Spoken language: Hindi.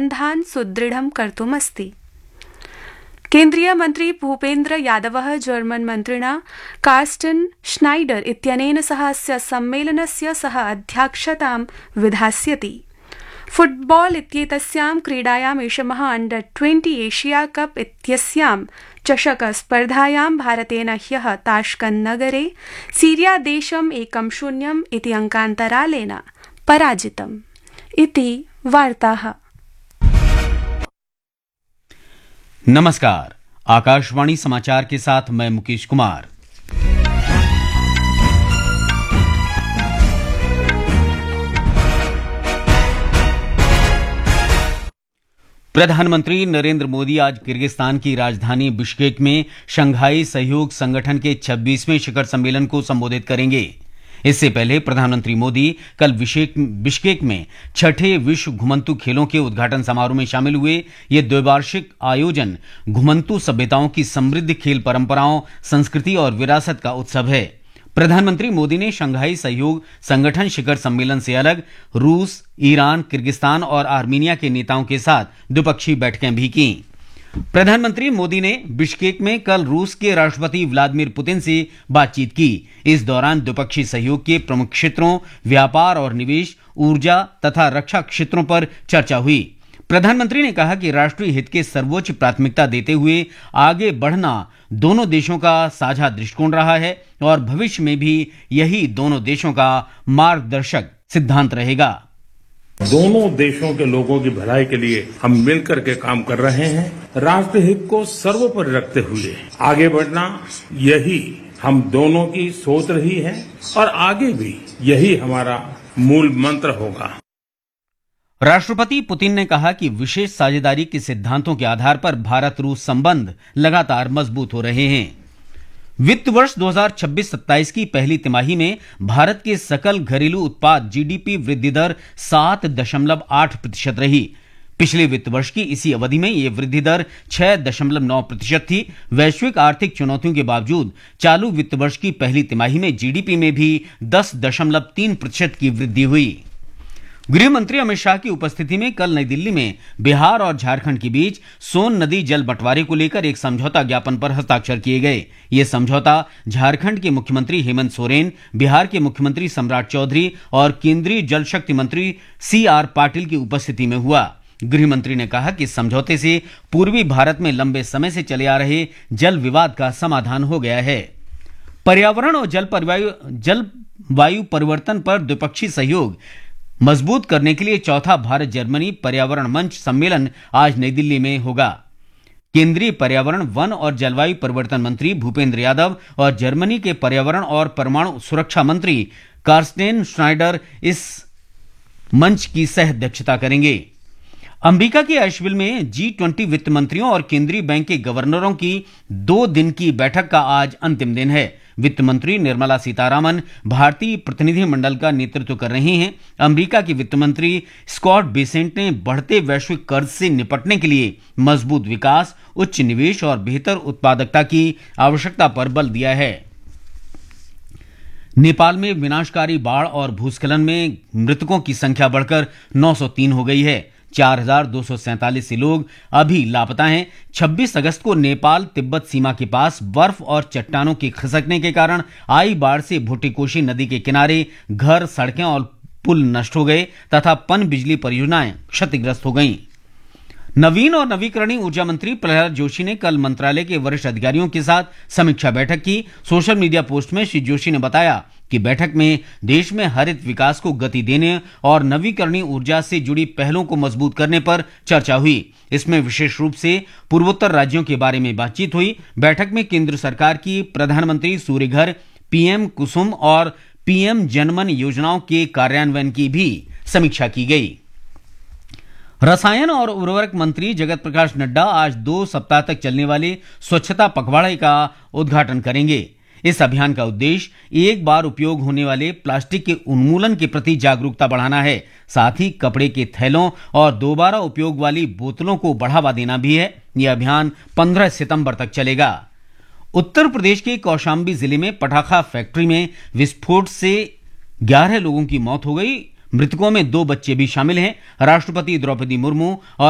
सम्बन्धान् सुदृढं कर्तुमस्ति। केन्द्रीय मन्त्री भूपेन्द्र यादवः जर्मन मन्त्रिणा कार्स्टन् श्नाइडर इत्यनेन सह अस्य सम्मेलनस्य सह अध्यक्षतां विधास्यति। फुटबॉल इत्येतस्यां क्रीडायाम् एषमः अंडर-20 एशिया कप इत्यस्यां चषक स्पर्धायां भारतेन ह्यः ताश्कंत् नगरे सीरिया देशं 1-0 इति अंकान्तरालेन पराजितम् इति वार्ताः। नमस्कार, आकाशवाणी समाचार के साथ मैं मुकेश कुमार। प्रधानमंत्री नरेंद्र मोदी आज किर्गिस्तान की राजधानी बिश्केक में शंघाई सहयोग संगठन के 26वें शिखर सम्मेलन को संबोधित करेंगे। इससे पहले प्रधानमंत्री मोदी कल बिश्केक में छठे विश्व घुमंतू खेलों के उद्घाटन समारोह में शामिल हुए। ये द्विवार्षिक आयोजन घुमंतू सभ्यताओं की समृद्ध खेल परंपराओं, संस्कृति और विरासत का उत्सव है। प्रधानमंत्री मोदी ने शंघाई सहयोग संगठन शिखर सम्मेलन से अलग रूस, ईरान, किर्गिस्तान और आर्मीनिया के नेताओं के साथ द्विपक्षीय बैठकें भी की। प्रधानमंत्री मोदी ने बिश्केक में कल रूस के राष्ट्रपति व्लादिमीर पुतिन से बातचीत की। इस दौरान द्विपक्षीय सहयोग के प्रमुख क्षेत्रों, व्यापार और निवेश, ऊर्जा तथा रक्षा क्षेत्रों पर चर्चा हुई। प्रधानमंत्री ने कहा कि राष्ट्रीय हित के सर्वोच्च प्राथमिकता देते हुए आगे बढ़ना दोनों देशों का साझा दृष्टिकोण रहा है और भविष्य में भी यही दोनों देशों का मार्गदर्शक सिद्धांत रहेगा। दोनों देशों के लोगों की भलाई के लिए हम मिलकर के काम कर रहे हैं। राष्ट्रीय हित को सर्वोपरि रखते हुए आगे बढ़ना, यही हम दोनों की सोच रही है और आगे भी यही हमारा मूल मंत्र होगा। राष्ट्रपति पुतिन ने कहा कि विशेष साझेदारी के सिद्धांतों के आधार पर भारत रूस संबंध लगातार मजबूत हो रहे हैं। वित्त वर्ष 2026-27 की पहली तिमाही में भारत के सकल घरेलू उत्पाद जीडीपी वृद्धि दर 7.8% रही। पिछले वित्त वर्ष की इसी अवधि में यह वृद्धि दर 6.9% थी। वैश्विक आर्थिक चुनौतियों के बावजूद चालू वित्त वर्ष की पहली तिमाही में जीडीपी में भी 10.3% की वृद्धि हुई। गृह मंत्री अमित शाह की उपस्थिति में कल नई दिल्ली में बिहार और झारखंड के बीच सोन नदी जल बंटवारे को लेकर एक समझौता ज्ञापन पर हस्ताक्षर किए गए। ये समझौता झारखंड के मुख्यमंत्री हेमंत सोरेन, बिहार के मुख्यमंत्री सम्राट चौधरी और केंद्रीय जल शक्ति मंत्री CR पाटिल की उपस्थिति में हुआ। गृह मंत्री ने कहा कि समझौते से पूर्वी भारत में लंबे समय से चले आ रहे जल विवाद का समाधान हो गया है। पर्यावरण और जलवायु परिवर्तन पर द्विपक्षीय सहयोग मजबूत करने के लिए चौथा भारत जर्मनी पर्यावरण मंच सम्मेलन आज नई दिल्ली में होगा। केंद्रीय पर्यावरण, वन और जलवायु परिवर्तन मंत्री भूपेन्द्र यादव और जर्मनी के पर्यावरण और परमाणु सुरक्षा मंत्री कार्स्टेन श्नाइडर इस मंच की सह अध्यक्षता करेंगे। अमेरिका के एशविल में G20 वित्त मंत्रियों और केंद्रीय बैंक के गवर्नरों की 2 दिन की बैठक का आज अंतिम दिन है। वित्त मंत्री निर्मला सीतारामन भारतीय प्रतिनिधिमंडल का नेतृत्व कर रही हैं। अमेरिका के वित्त मंत्री स्कॉट बेसेंट ने बढ़ते वैश्विक कर्ज से निपटने के लिए मजबूत विकास, उच्च निवेश और बेहतर उत्पादकता की आवश्यकता पर बल दिया है। नेपाल में विनाशकारी बाढ़ और भूस्खलन में मृतकों की संख्या बढ़कर 903 हो गई है। 4,247 लोग अभी लापता हैं। 26 अगस्त को नेपाल तिब्बत सीमा के पास बर्फ और चट्टानों के खिसकने के कारण आई बाढ़ से भुट्टीकोशी नदी के किनारे घर, सड़कें और पुल नष्ट हो गए तथा पनबिजली परियोजनाएं क्षतिग्रस्त हो गईं। नवीन और नवीकरणीय ऊर्जा मंत्री प्रहलाद जोशी ने कल मंत्रालय के वरिष्ठ अधिकारियों के साथ समीक्षा बैठक की। सोशल मीडिया पोस्ट में श्री जोशी ने बताया कि बैठक में देश में हरित विकास को गति देने और नवीकरणीय ऊर्जा से जुड़ी पहलों को मजबूत करने पर चर्चा हुई। इसमें विशेष रूप से पूर्वोत्तर राज्यों के बारे में बातचीत हुई। बैठक में केंद्र सरकार की प्रधानमंत्री सूर्य घर, PM कुसुम और PM जनमन योजनाओं के कार्यान्वयन की भी समीक्षा की गई। रसायन और उर्वरक मंत्री जगत प्रकाश नड्डा आज 2 सप्ताह तक चलने वाले स्वच्छता पखवाड़े का उद्घाटन करेंगे। इस अभियान का उद्देश्य एक बार उपयोग होने वाले प्लास्टिक के उन्मूलन के प्रति जागरूकता बढ़ाना है। साथ ही कपड़े के थैलों और दोबारा उपयोग वाली बोतलों को बढ़ावा देना भी है। यह अभियान 15 सितंबर तक चलेगा। उत्तर प्रदेश के कौशाम्बी जिले में पटाखा फैक्ट्री में विस्फोट से 11 लोगों की मौत हो गई। मृतकों में 2 बच्चे भी शामिल हैं। राष्ट्रपति द्रौपदी मुर्मू और